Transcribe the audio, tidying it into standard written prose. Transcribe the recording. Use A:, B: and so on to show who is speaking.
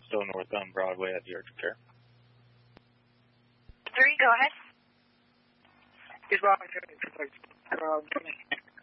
A: still north on Broadway at the urgent care.
B: 3, go ahead.
C: Yes, well, Tony.